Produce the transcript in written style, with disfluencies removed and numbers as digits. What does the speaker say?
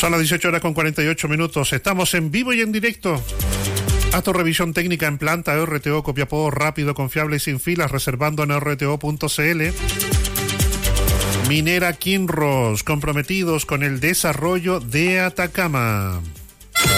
Son las 18 horas con 48 minutos. Estamos en vivo y en directo. Autorrevisión técnica en planta, RTO Copiapó, rápido, confiable y sin filas, reservando en rto.cl. Minera Kinross, comprometidos con el desarrollo de Atacama.